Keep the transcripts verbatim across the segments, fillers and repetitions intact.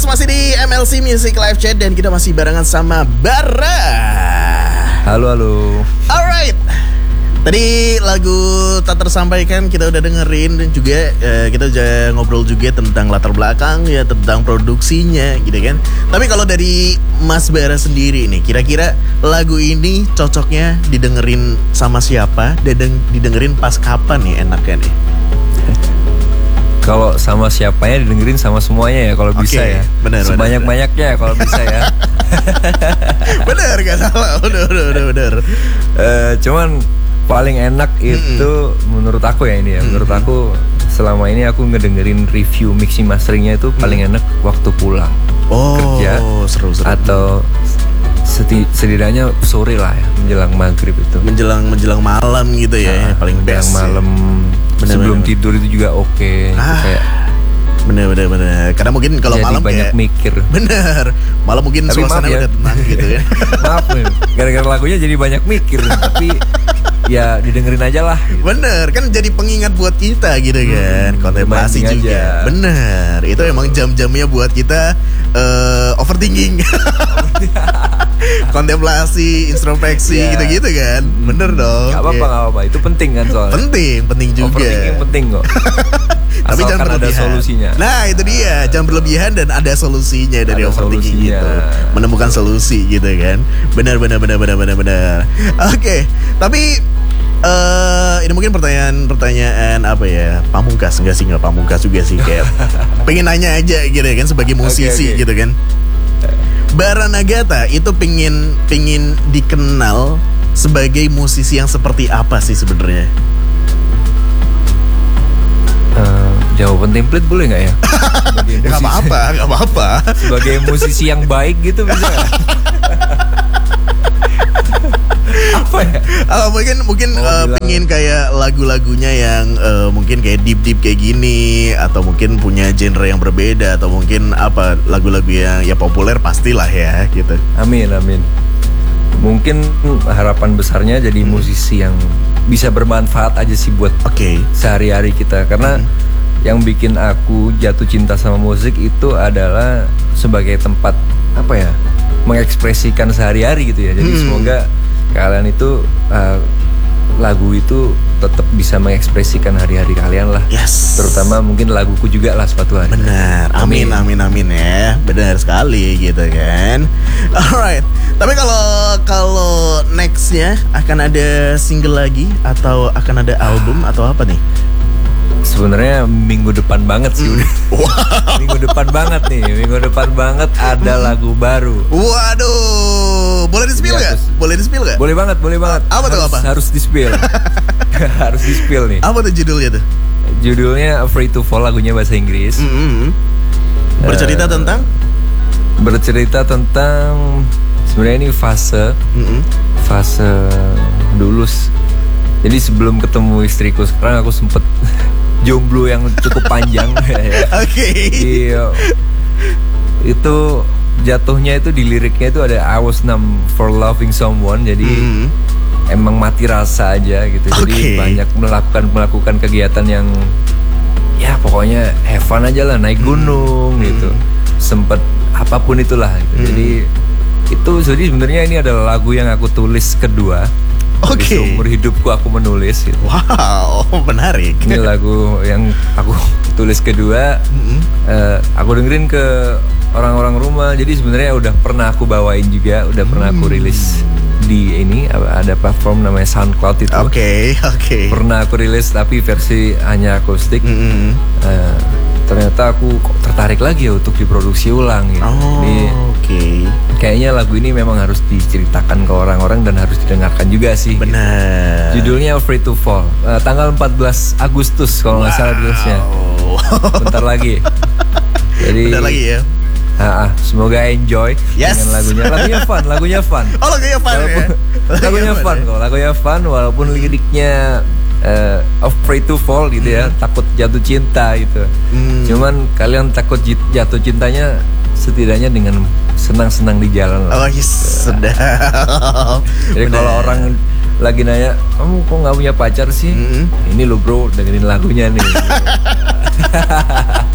masih di M L C Music Live Chat dan kita masih barengan sama Bara. Halo, halo. Alright. Tadi lagu tak tersampaikan kita udah dengerin dan juga eh, kita udah ngobrol juga tentang latar belakang ya, tentang produksinya gitu kan. Tapi kalau dari Mas Bara sendiri nih, kira-kira lagu ini cocoknya didengerin sama siapa dan didengerin pas kapan nih enaknya nih? Kalau sama siapanya didengerin sama semuanya ya kalau okay, bisa ya. Bener, sebanyak-banyaknya ya kalau bisa ya. Bener, gak salah. Bener, bener, bener. Uh, cuman paling enak itu mm-hmm. menurut aku ya ini ya. Menurut mm-hmm. aku selama ini aku ngedengerin review mixing masteringnya itu paling mm-hmm. enak waktu pulang oh, kerja seru, seru. Atau seti- setidaknya sore lah ya, menjelang maghrib itu. Menjelang menjelang malam gitu ya, nah, paling best. Malam bener, sebelum bener, tidur itu juga oke. Okay. Ah. Kayak bener bener bener. Karena mungkin kalau malam banyak kayak mikir. Bener. Malam mungkin tapi suasana ya, udah tenang gitu ya. Maaf nih, gara-gara lagunya jadi banyak mikir. Tapi ya didengerin aja lah gitu. Bener, kan jadi pengingat buat kita gitu kan. Hmm, kontemplasi juga aja. Bener, itu emang jam-jamnya buat kita uh, overthinking. Kontemplasi, introspeksi yeah. gitu-gitu kan. Bener dong. Gak apa-apa, yeah. gak apa-apa. Itu penting kan soalnya. Penting, penting juga. Overthinking penting kok. Tapi jangan berlebihan. Ada solusinya. Nah itu dia, jangan berlebihan dan ada solusinya dari ada overthinking solusinya. Gitu. Menemukan solusi gitu kan. Benar benar benar benar benar benar. Oke, okay. Tapi uh, ini mungkin pertanyaan-pertanyaan apa ya? Pamungkas enggak sih, enggak pamungkas juga sih kayak. Pengen nanya aja gitu kan sebagai musisi okay, okay. gitu kan. Bara Nagata itu pengen pengen dikenal sebagai musisi yang seperti apa sih sebenarnya? Uh, jawaban template boleh nggak ya? Gak apa-apa, gak apa-apa. Sebagai musisi yang baik gitu bisa gak? Apa ya? Oh, mungkin mungkin oh, uh, pengen kayak lagu-lagunya yang uh, mungkin kayak deep deep kayak gini, atau mungkin punya genre yang berbeda, atau mungkin apa lagu-lagu yang ya populer pastilah ya gitu. Amin amin. Mungkin harapan besarnya jadi hmm. musisi yang bisa bermanfaat aja sih buat okay. sehari-hari kita. Karena hmm. yang bikin aku jatuh cinta sama musik itu adalah sebagai tempat apa ya, mengekspresikan sehari-hari gitu ya. Jadi hmm. semoga kalian itu uh, lagu itu tetap bisa mengekspresikan hari-hari kalian lah. Yes. Terutama mungkin laguku juga lah suatu hari. Benar. Amin amin amin ya. Benar sekali gitu kan. Alright. Tapi kalau kalau nextnya akan ada single lagi atau akan ada album atau apa nih? Sebenarnya minggu depan banget sih udah. Wow. Minggu depan banget nih, minggu depan banget ada hmm. lagu baru. Waduh, boleh di-spill ya, gak? Boleh di-spill gak? Boleh banget, boleh banget. Apa tuh apa? Harus di-spill. Harus di-spill nih. Apa tuh judulnya tuh? Judulnya Afraid to Fall, lagunya bahasa Inggris. Mm-hmm. Bercerita uh, tentang? Bercerita tentang sebenarnya ini fase, mm-hmm. fase dulu. Jadi sebelum ketemu istriku sekarang aku sempet jomblo yang cukup panjang. Ya. Oke. Okay. Iya. Itu jatuhnya itu di liriknya itu ada I was numb for loving someone. Jadi mm. emang mati rasa aja gitu. Jadi okay. banyak melakukan melakukan kegiatan yang ya pokoknya have fun aja lah, naik gunung mm. gitu. Sempet apapun itulah gitu. Mm. Jadi itu jadi sebenarnya ini adalah lagu yang aku tulis kedua. Oke. Okay. Seumur hidupku aku menulis gitu. Wow, menarik. Ini lagu yang aku tulis kedua. Mm-hmm. uh, Aku dengerin ke orang-orang rumah. Jadi sebenarnya udah pernah aku bawain juga, udah mm. pernah aku rilis di ini ada platform namanya SoundCloud itu. Oke, okay, oke. Okay. Pernah aku rilis tapi versi hanya akustik. Mm-hmm. uh, Ternyata aku kok tertarik lagi ya untuk diproduksi ulang gitu. Oh, oke. Okay. Kayaknya lagu ini memang harus diceritakan ke orang-orang dan harus didengarkan juga sih. Benar. Gitu. Judulnya Afraid to Fall. Uh, tanggal empat belas Agustus kalau nggak wow. salah rilisnya. Bentar lagi. Jadi. Bentar lagi ya. Uh, semoga enjoy yes. dengan lagunya. Lagunya fun, lagunya fun. Oh lagunya fun walaupun, ya. Lagunya fun kok, lagunya fun walaupun liriknya uh, afraid to fall gitu ya, hmm. takut jatuh cinta gitu. Hmm. Cuman kalian takut jatuh cintanya setidaknya dengan senang-senang di jalan lah. Oh yes, sedap. Jadi kalau orang lagi nanya, kamu kok nggak punya pacar sih? Mm-hmm. Ini lo bro, dengerin lagunya nih.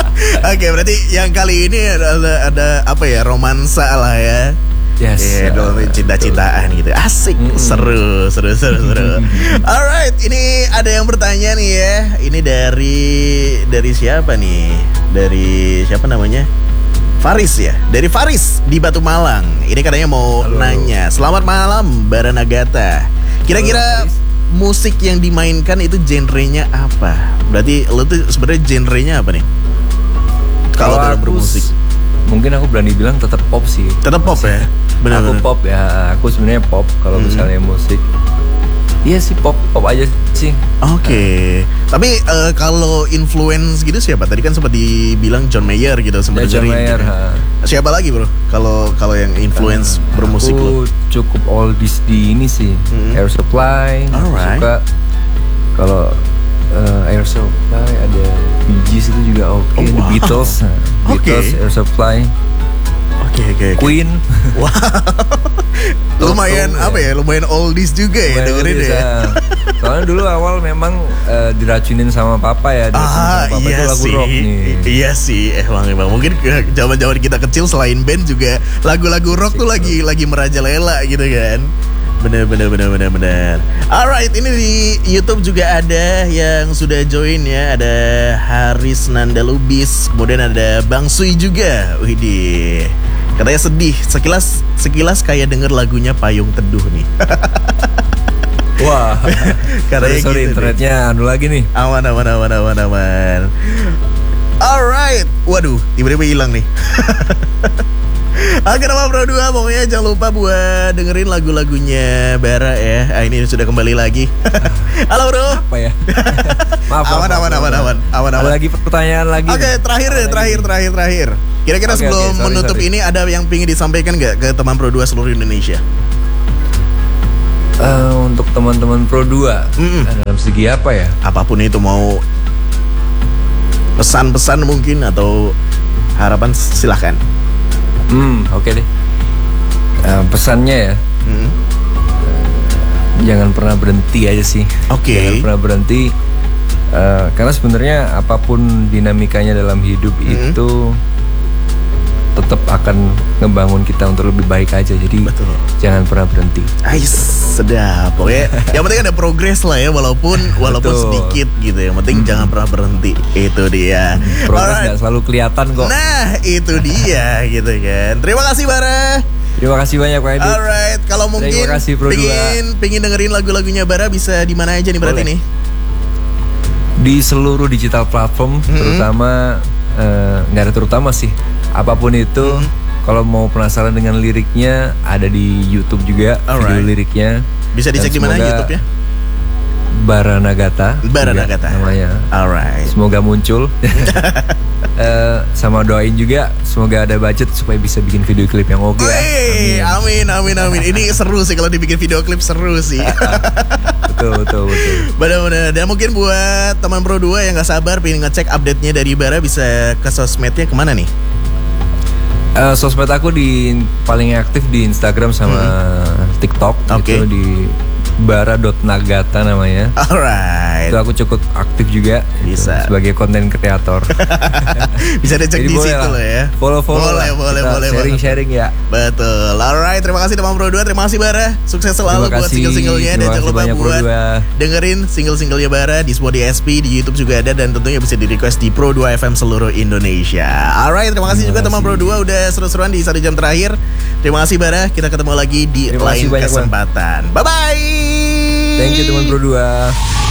Oke, berarti yang kali ini ada, ada apa ya, romansa lah ya. Yes. Iya, yeah, uh, cinta-cintaan gitu. Asik, mm-hmm. seru, seru, seru, seru. Alright, ini ada yang bertanya nih ya. Ini dari dari siapa nih? Dari siapa namanya? Faris ya, dari Faris di Batu Malang. Ini katanya mau Halo. nanya. Selamat malam, Baranagata. Kira-kira Halo, musik yang dimainkan itu genrenya apa? Berarti lo tuh sebenarnya genrenya apa nih? Kalau dalam bermusik, mungkin aku berani bilang tetap pop sih. Tetap pop ya. Benar. Aku pop ya. Aku sebenarnya pop. Kalau hmm. misalnya musik, iya sih pop, pop aja sih. Oke. Okay. Uh. Tapi uh, kalau influence gitu siapa? Tadi kan sempat dibilang John Mayer gitu sempat ya, John Mayer. Gitu. Siapa lagi bro? Kalau kalau yang influence uh, bermusik aku lo? Cukup oldies di ini sih. Hmm. Air Supply. Alright. Suka. Kalau uh, Air Supply ada Bee Gees itu juga oke. Okay. Oh, wow. The Beatles. Nah, Beatles, okay. Air Supply. Oke okay, oke. Okay, okay. Queen. Wow. Lumayan oh, apa ya? Lumayan oldies juga ya lumayan dengerin oldies, ya. Soalnya dulu awal memang uh, diracunin sama papa ya. Ah sama papa iya itu lagu sih. Rock nih. Iya sih. Emang emang mungkin zaman-zaman kita kecil selain band juga lagu-lagu rock Sik, tuh lagi bro. lagi merajalela gitu kan. Bener bener bener bener bener. Alright, ini di YouTube juga ada yang sudah join ya. Ada Haris Nanda Lubis, kemudian ada Bang Sui juga. Widih. Katanya sedih, sekilas sekilas kayak denger lagunya Payung Teduh nih. Wah, katanya sorry, gitu internetnya anu lagi nih. Aman aman aman aman aman. Alright, waduh, tiba-tiba hilang nih. Oke, nama Pro dua, pokoknya jangan lupa buat dengerin lagu-lagunya Bara ya. Ah, ini sudah kembali lagi. Halo bro. Apa ya? Maaf, aman, maaf, aman, aman, aman, aman, aman. Ada lagi pertanyaan lagi. Oke, okay, terakhir deh, terakhir, terakhir, terakhir. Kira-kira okay, sebelum okay, sorry, menutup sorry. ini ada yang pingin disampaikan nggak ke teman Pro dua seluruh Indonesia? Uh, untuk teman-teman Pro dua, mm-mm. dalam segi apa ya? Apapun itu, mau pesan-pesan mungkin atau harapan, silahkan. Hmm, oke okay deh. Uh, pesannya ya, hmm. uh, jangan pernah berhenti aja sih. Oke. Okay. Jangan pernah berhenti, uh, karena sebenarnya apapun dinamikanya dalam hidup hmm. itu tetap akan ngebangun kita untuk lebih baik aja. Jadi betul. Jangan pernah berhenti. Ais, sedap. Pokoknya yang penting ada progres lah ya, walaupun walaupun sedikit gitu. Yang penting hmm. jangan pernah berhenti. Itu dia. Hmm, progres nggak selalu kelihatan kok. Nah, itu dia gitu kan. Terima kasih Bara. Terima kasih banyak Pak Edit. Alright, kalau mungkin kasih, pingin pingin dengerin lagu-lagunya Bara bisa di mana aja nih berarti nih? Di seluruh digital platform, hmm. terutama nggak uh, ada terutama sih. Apapun itu, hmm. kalau mau penasaran dengan liriknya, ada di YouTube juga. Alright. Video liriknya. Bisa dicek di mana YouTube ya? Baranagata. Baranagata namanya. Alright. Semoga muncul. uh, sama doain juga, semoga ada budget supaya bisa bikin video klip yang oke. Okay. Amin. amin, amin, amin. Ini seru sih kalau dibikin video klip, seru sih. betul, betul, betul. Benar-benar. Dan mungkin buat teman Pro dua yang nggak sabar pengen ngecek update-nya dari Bara, bisa ke sosmednya kemana nih? Uh, sosmed aku di paling aktif di Instagram sama hmm. TikTok. Okay. Itu di bara dot nagata namanya. Alright. Itu aku cukup aktif juga. Bisa. Sebagai konten kreator. Bisa dicek di situ loh ya. Follow-follow. Boleh, boleh, boleh. Sharing-sharing ya. Betul. Alright, terima kasih teman Pro dua. Terima kasih Bara. Sukses selalu buat single-singlenya. Dan jangan lupa buat dengerin single-singlenya Bara di Spotify S P, di YouTube juga ada, dan tentunya bisa di request di Pro dua F M seluruh Indonesia. Alright, terima kasih terima juga kasih. teman Pro dua udah seru-seruan di satu jam terakhir. Terima kasih Bara. Kita ketemu lagi di terima lain kesempatan. Bye bye. Thank you teman Pro dua.